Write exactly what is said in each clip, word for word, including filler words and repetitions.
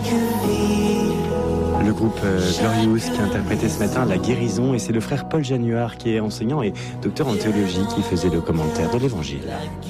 Le groupe euh, Glorious qui a interprété ce matin La Guérison, et c'est le frère Paul Januard qui est enseignant et docteur en théologie qui faisait le commentaire de l'Évangile.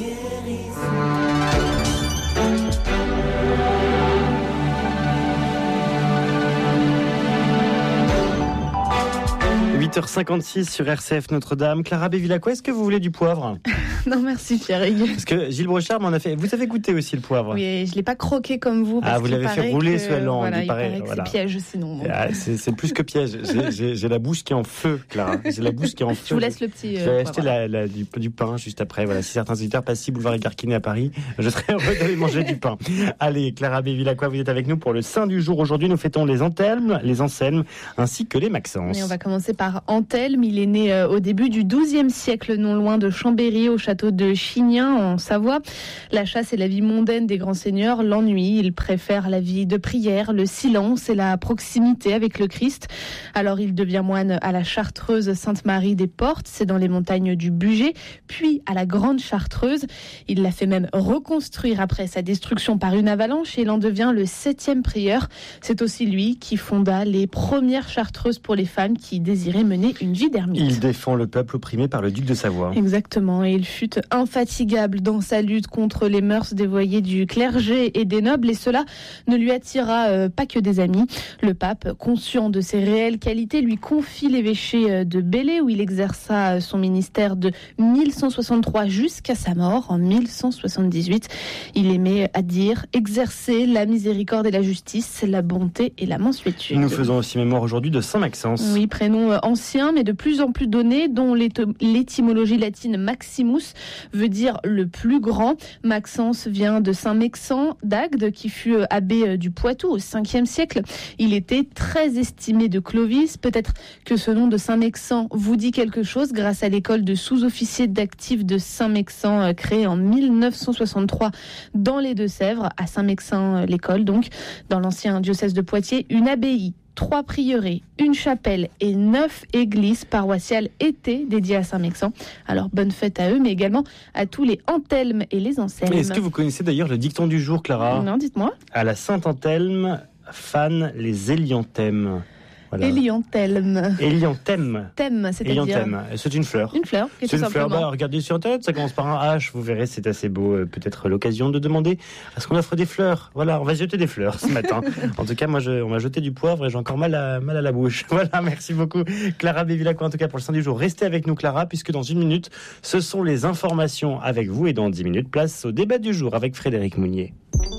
huit heures cinquante-six sur R C F Notre-Dame. Clara Bévilacqua, est-ce que vous voulez du poivre ? Non, merci Pierre-Hugues. Parce que Gilles Brochard m'en a fait. Vous avez goûté aussi le poivre ? Oui, je ne l'ai pas croqué comme vous. Parce ah, vous l'avez fait rouler que, sous la langue. Voilà, il, il paraît, paraît que voilà. c'est piège sinon. Ah, c'est, c'est plus que piège. J'ai, j'ai, j'ai la bouche qui est en feu, Clara. J'ai la bouche qui est en feu. Je vous laisse le petit. Je vais euh, acheter voilà. la, la, du, du pain juste après. Voilà. Si certains auditeurs passent ici, boulevard Égarquiné à Paris, je serais heureux d'aller manger du pain. Allez, Clara Bévilacqua, vous êtes avec nous pour le Saint du jour. Aujourd'hui, nous fêtons les Anthelmes, les Anselmes, ainsi que les Maxence. Et on va commencer par Anthelme. Il est né euh, au début du douzième siècle, non loin de Chambéry, au château de Chignin, en Savoie. La chasse et la vie mondaine des grands seigneurs l'ennuient. Il préfère la vie de prière, le silence et la proximité avec le Christ. Alors il devient moine à la Chartreuse Sainte-Marie des Portes, c'est dans les montagnes du Bugey, puis à la Grande Chartreuse. Il l'a fait même reconstruire après sa destruction par une avalanche et il en devient le septième prieur. C'est aussi lui qui fonda les premières chartreuses pour les femmes qui désiraient mener une vie d'ermite. Il défend le peuple opprimé par le duc de Savoie. Exactement, et il fut infatigable dans sa lutte contre les mœurs dévoyées du clergé et des nobles, et cela ne lui attira euh, pas que des amis. Le pape, conscient de ses réelles qualités, lui confie l'évêché de Belley, où il exerça son ministère de mille cent soixante-trois jusqu'à sa mort en mille cent soixante-dix-huit. Il aimait à dire exercer la miséricorde et la justice, la bonté et la mansuétude. Nous faisons aussi mémoire aujourd'hui de Saint Maxence. Oui, prénom ancien, mais de plus en plus donné, dont l'étymologie latine Maximus veut dire le plus grand. Maxence vient de Saint-Mexan d'Agde, qui fut abbé du Poitou au cinquième siècle. Il était très estimé de Clovis. Peut-être que ce nom de Saint-Mexan vous dit quelque chose grâce à l'école de sous-officiers d'actifs de Saint-Mexan, créée en mille neuf cent soixante-trois dans les Deux-Sèvres, à Saint-Mexan l'école donc, dans l'ancien diocèse de Poitiers, une abbaye, trois prieurés, une chapelle et neuf églises paroissiales étaient dédiées à Saint-Mexan. Alors bonne fête à eux, mais également à tous les Anthelmes et les Anselmes. Est-ce que vous connaissez d'ailleurs le dicton du jour, Clara ? Non, dites-moi. À la Saint-Anthelme, fan les élianthèmes. Voilà. Élianthème. Élianthème. Thème, c'est-à-dire Élianthème. C'est une fleur. Une fleur, c'est une fleur. Bah, regardez sur Internet, ça commence par un H. Vous verrez, c'est assez beau. Euh, peut-être l'occasion de demander à ce qu'on offre des fleurs. Voilà, on va jeter des fleurs ce matin. En tout cas, moi, je, on va jeter du poivre et j'ai encore mal à, mal à la bouche. Voilà, merci beaucoup, Clara Bévilacqua, en tout cas pour le Saint du jour. Restez avec nous, Clara, puisque dans une minute, ce sont les informations avec vous, et dans dix minutes, place au débat du jour avec Frédéric Mounier.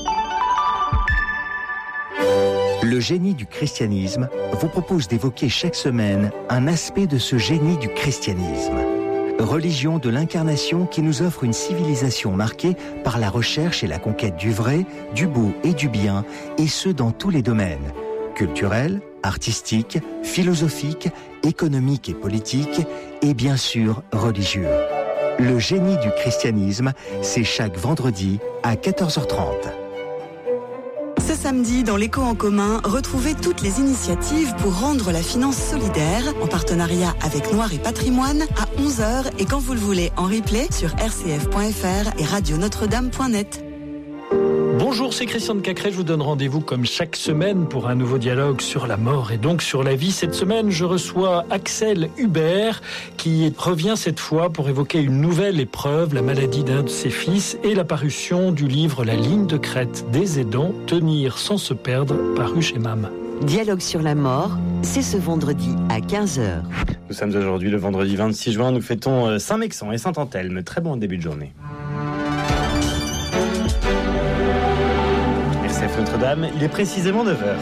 Le génie du christianisme vous propose d'évoquer chaque semaine un aspect de ce génie du christianisme. Religion de l'incarnation qui nous offre une civilisation marquée par la recherche et la conquête du vrai, du beau et du bien, et ce dans tous les domaines, culturels, artistiques, philosophiques, économiques et politiques, et bien sûr religieux. Le génie du christianisme, c'est chaque vendredi à quatorze heures trente. Ce samedi, dans l'Écho en commun, retrouvez toutes les initiatives pour rendre la finance solidaire, en partenariat avec Noir et Patrimoine, à onze heures et quand vous le voulez en replay sur r c f point f r et radio notre dame point net. Bonjour, c'est Christian de Cacré, je vous donne rendez-vous comme chaque semaine pour un nouveau dialogue sur la mort et donc sur la vie. Cette semaine, je reçois Axel Hubert qui revient cette fois pour évoquer une nouvelle épreuve, la maladie d'un de ses fils et la parution du livre La ligne de crête des aidants, tenir sans se perdre, paru chez M A M. Dialogue sur la mort, c'est ce vendredi à quinze heures. Nous sommes aujourd'hui le vendredi vingt-six juin, nous fêtons Saint-Mexan et Saint-Anthelme. Très bon début de journée. Notre-Dame, il est précisément neuf heures.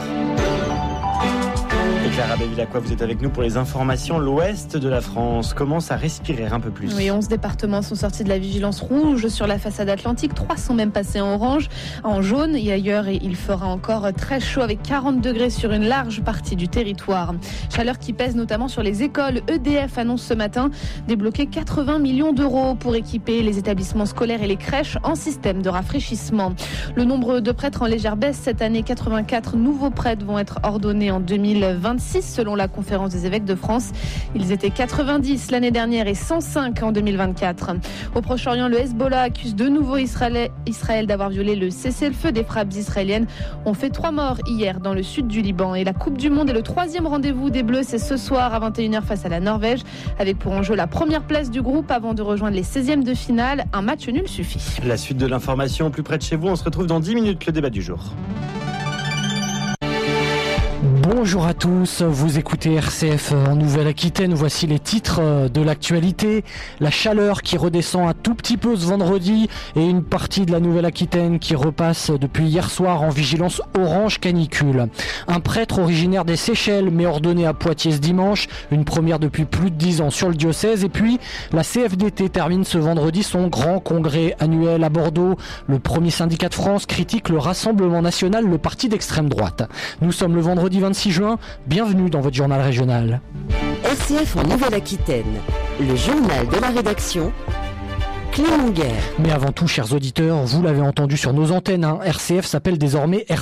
Et Clara Bévilacqua, vous êtes avec nous pour les informations. L'ouest de la France commence à respirer un peu plus. Oui, onze départements sont sortis de la vigilance rouge sur la façade atlantique. trois sont même passés en orange, en jaune et ailleurs. Et il fera encore très chaud avec quarante degrés sur une large partie du territoire. Chaleur qui pèse notamment sur les écoles. E D F annonce ce matin débloquer quatre-vingts millions d'euros pour équiper les établissements scolaires et les crèches en système de rafraîchissement. Le nombre de prêtres en légère baisse cette année. quatre-vingt-quatre nouveaux prêtres vont être ordonnés en deux mille vingt-quatre. vingt-six selon la Conférence des évêques de France. Ils étaient quatre-vingt-dix l'année dernière et cent cinq en deux mille vingt-quatre. Au Proche-Orient, le Hezbollah accuse de nouveau Israël, Israël d'avoir violé le cessez-le-feu des frappes israéliennes. On fait trois morts hier dans le sud du Liban. Et la Coupe du Monde est le troisième rendez-vous des Bleus. C'est ce soir à vingt et une heures face à la Norvège, avec pour enjeu la première place du groupe avant de rejoindre les seizièmes de finale. Un match nul suffit. La suite de l'information plus près de chez vous. On se retrouve dans dix minutes, le débat du jour. Bonjour à tous, vous écoutez R C F en Nouvelle-Aquitaine, voici les titres de l'actualité. La chaleur qui redescend un tout petit peu ce vendredi et une partie de la Nouvelle-Aquitaine qui repasse depuis hier soir en vigilance orange canicule. Un prêtre originaire des Seychelles met ordonné à Poitiers ce dimanche, une première depuis plus de dix ans sur le diocèse. Et puis la C F D T termine ce vendredi son grand congrès annuel à Bordeaux. Le premier syndicat de France critique le Rassemblement national, le parti d'extrême droite. Nous sommes le vendredi vingt-six juin, bienvenue dans votre journal régional. R C F en Nouvelle-Aquitaine, le journal de la rédaction, Clément Guerre. Mais avant tout, chers auditeurs, vous l'avez entendu sur nos antennes, hein, R C F s'appelle désormais R